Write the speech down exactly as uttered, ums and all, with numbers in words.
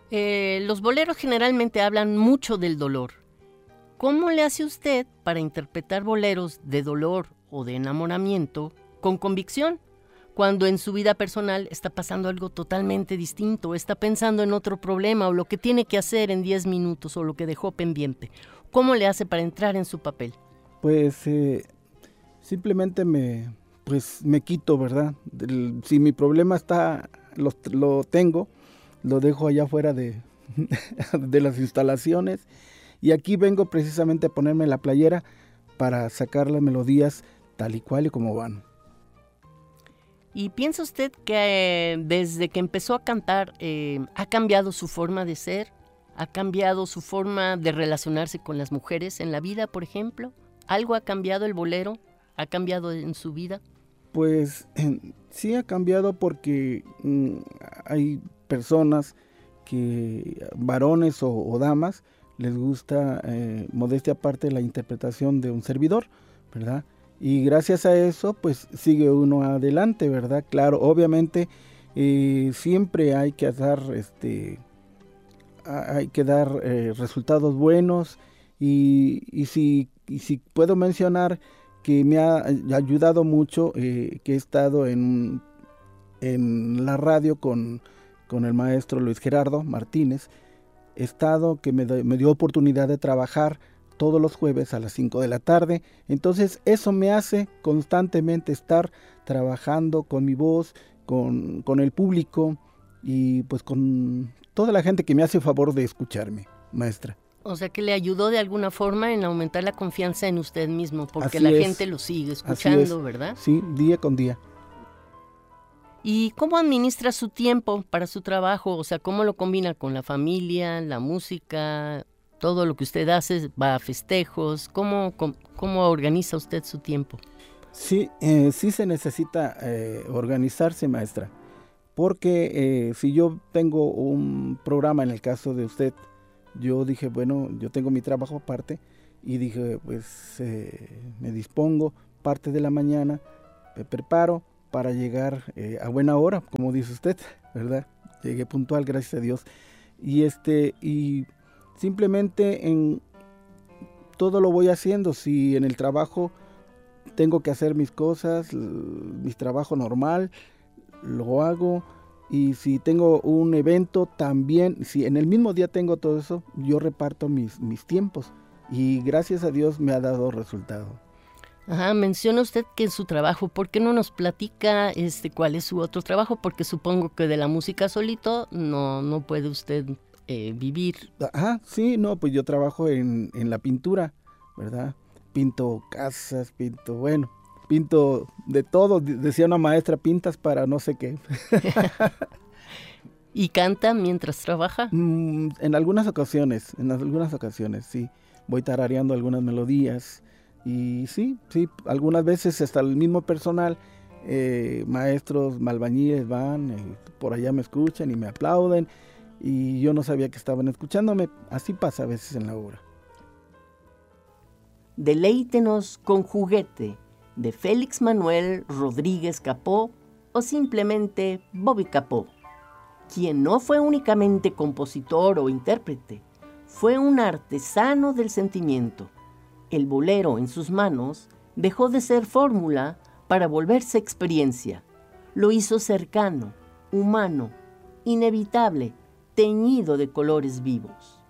Eh, los boleros generalmente hablan mucho del dolor. ¿Cómo le hace usted para interpretar boleros de dolor o de enamoramiento con convicción, cuando en su vida personal está pasando algo totalmente distinto, está pensando en otro problema o lo que tiene que hacer en diez minutos o lo que dejó pendiente? ¿Cómo le hace para entrar en su papel? Pues eh, simplemente me, pues, me quito, ¿verdad? Del, si mi problema está, lo, lo tengo, lo dejo allá afuera de, de las instalaciones, y aquí vengo precisamente a ponerme la playera para sacar las melodías tal y cual y como van. ¿Y piensa usted que eh, desde que empezó a cantar eh, ha cambiado su forma de ser? ¿Ha cambiado su forma de relacionarse con las mujeres en la vida, por ejemplo? ¿Algo ha cambiado el bolero? ¿Ha cambiado en su vida? Pues sí ha cambiado porque mm, hay personas que, varones o, o damas, les gusta, eh, modestia aparte, la interpretación de un servidor, ¿verdad? Y gracias a eso, pues sigue uno adelante, ¿verdad? Claro, obviamente eh, siempre hay que dar, este, hay que dar eh, resultados buenos, y, y, si, y si puedo mencionar que me ha ayudado mucho, eh, que he estado en, en la radio con, con el maestro Luis Gerardo Martínez, he estado que me, me dio oportunidad de trabajar todos los jueves a las cinco de la tarde, entonces eso me hace constantemente estar trabajando con mi voz, con, con el público y pues con toda la gente que me hace favor de escucharme, maestra. O sea, que le ayudó de alguna forma en aumentar la confianza en usted mismo, porque Así la es, gente lo sigue escuchando, ¿verdad? Sí, día con día. ¿Y cómo administra su tiempo para su trabajo? O sea, ¿cómo lo combina con la familia, la música, todo lo que usted hace, va a festejos? ¿Cómo, cómo, cómo organiza usted su tiempo? Sí, eh, sí se necesita eh, organizarse, maestra, porque eh, si yo tengo un programa, en el caso de usted, yo dije, bueno, yo tengo mi trabajo aparte, y dije, pues eh, me dispongo parte de la mañana, me preparo para llegar eh, a buena hora, como dice usted, ¿verdad? Llegué puntual, gracias a Dios. Y este, y simplemente en todo lo voy haciendo. Si en el trabajo tengo que hacer mis cosas, mi trabajo normal, lo hago. Y si tengo un evento también, si en el mismo día tengo todo eso, yo reparto mis, mis tiempos. Y gracias a Dios me ha dado resultado. Ajá, menciona usted que en su trabajo, ¿por qué no nos platica este cuál es su otro trabajo? Porque supongo que de la música solito no, no puede usted eh, vivir. Ajá, sí, no, pues yo trabajo en, en la pintura, ¿verdad? Pinto casas, pinto, bueno, pinto de todo. Decía una maestra, pintas para no sé qué. ¿Y canta mientras trabaja? Mm, en algunas ocasiones, en algunas ocasiones, sí. Voy tarareando algunas melodías. Y sí, sí, algunas veces hasta el mismo personal, eh, maestros, albañiles van, eh, por allá me escuchan y me aplauden, y yo no sabía que estaban escuchándome. Así pasa a veces en la obra. Deleítenos con Juguete, de Félix Manuel Rodríguez Capó, o simplemente Bobby Capó, quien no fue únicamente compositor o intérprete, fue un artesano del sentimiento. El bolero en sus manos dejó de ser fórmula para volverse experiencia. Lo hizo cercano, humano, inevitable, teñido de colores vivos.